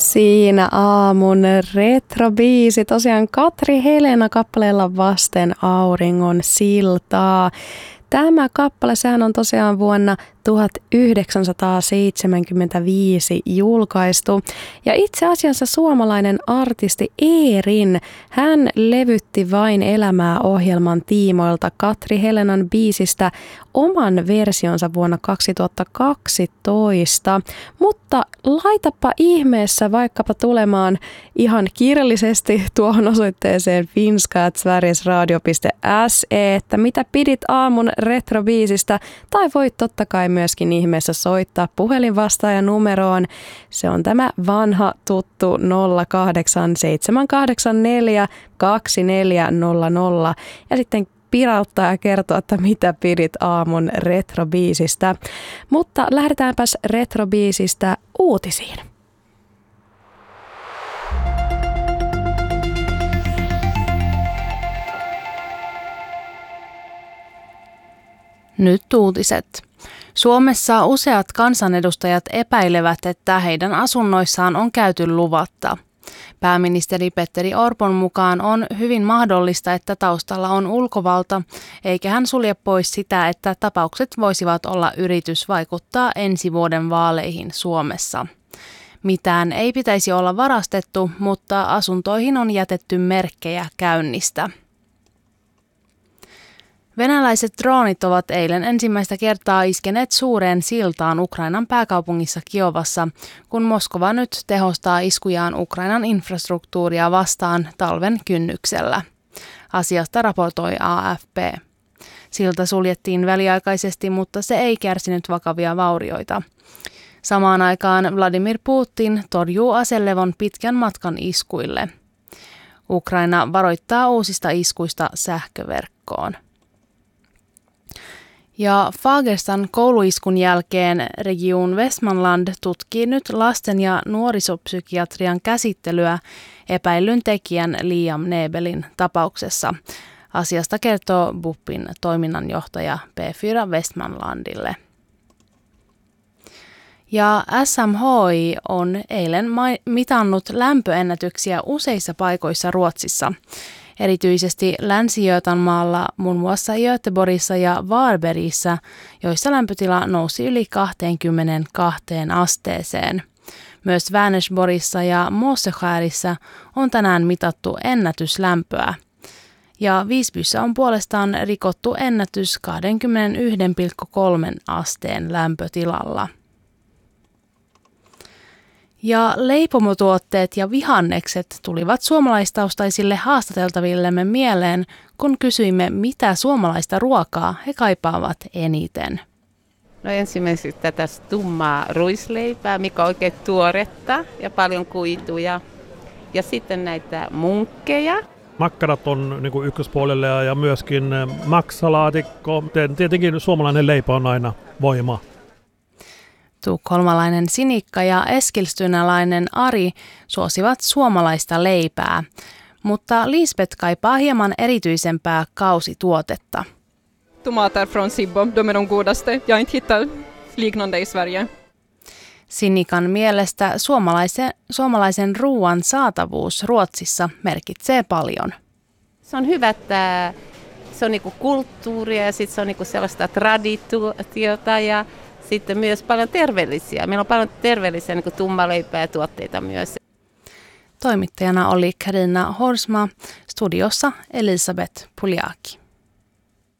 Siinä aamun retrobiisi, tosiaan Katri Helena kappaleella Vasten auringon siltaa. Tämä kappale, sehän on tosiaan vuonna 1975 julkaistu. Ja itse asiassa suomalainen artisti Eerin, hän levytti Vain elämää -ohjelman tiimoilta Katri Helenan biisistä oman versionsa vuonna 2012. Mutta laitapa ihmeessä vaikkapa tulemaan ihan kirjallisesti tuohon osoitteeseen finska@sverigesradio.se, että mitä pidit aamun retrobiisistä, tai voit totta kai myöskin ihmeessä soittaa puhelinvastaajan numeroon. Se on tämä vanha tuttu 08 784 2400 ja sitten pirauttaa ja kertoa, että mitä pidit aamun retrobiisistä. Mutta lähdetäänpäs retrobiisistä uutisiin. Nyt uutiset. Suomessa useat kansanedustajat epäilevät, että heidän asunnoissaan on käyty luvatta. Pääministeri Petteri Orpon mukaan on hyvin mahdollista, että taustalla on ulkovalta, eikä hän sulje pois sitä, että tapaukset voisivat olla yritys vaikuttaa ensi vuoden vaaleihin Suomessa. Mitään ei pitäisi olla varastettu, mutta asuntoihin on jätetty merkkejä käynnistä. Venäläiset droonit ovat eilen ensimmäistä kertaa iskeneet suureen siltaan Ukrainan pääkaupungissa Kiovassa, kun Moskova nyt tehostaa iskujaan Ukrainan infrastruktuuria vastaan talven kynnyksellä. Asiasta raportoi AFP. Silta suljettiin väliaikaisesti, mutta se ei kärsinyt vakavia vaurioita. Samaan aikaan Vladimir Putin torjuu aselevon pitkän matkan iskuille. Ukraina varoittaa uusista iskuista sähköverkkoon. Ja Fagerstan kouluiskun jälkeen Region Västmanland tutkii nyt lasten- ja nuorisopsykiatrian käsittelyä epäillyn tekijän Liam Nebelin tapauksessa. Asiasta kertoo BUPin toiminnanjohtaja P4 Västmanlandille. Ja SMHI on eilen mitannut lämpöennätyksiä useissa paikoissa Ruotsissa. Erityisesti Länsi-Götalanmaalla, muun muassa Göteborgissa ja Varbergissa, joissa lämpötila nousi yli 22 asteeseen. Myös Vänersborgissa ja Måseskärissa on tänään mitattu ennätyslämpöä. Ja Visbyssä on puolestaan rikottu ennätys 21,3 asteen lämpötilalla. Ja leipomotuotteet ja vihannekset tulivat suomalaistaustaisille haastateltavillemme mieleen, kun kysyimme, mitä suomalaista ruokaa he kaipaavat eniten. No ensimmäiseksi tätä tummaa ruisleipää, mikä on oikein tuoretta ja paljon kuituja. Ja sitten näitä munkkeja. Makkarat on niin kuin ykköspuolelle ja myöskin maksalaatikko. Tietenkin suomalainen leipä on aina voima. Tukholmalainen Sinikka ja eskilstynäläinen Ari suosivat suomalaista leipää, mutta Lisbeth kaipaa hieman erityisempää kausituotetta. Tomater från Sibbo, de är de godaste. Jag har inte hittat liknande i Sverige. Sinikan mielestä suomalaisen ruoan saatavuus Ruotsissa merkitsee paljon. Se on hyvä, että se on niinku kulttuuria ja sitten se on niinku sellaista traditiota ja sitten myös paljon terveellisiä. Meillä on paljon terveellisiä niin kuin tummaleipää ja tuotteita myös. Toimittajana oli Karina Horsma, studiossa Elisabeth Puljaki.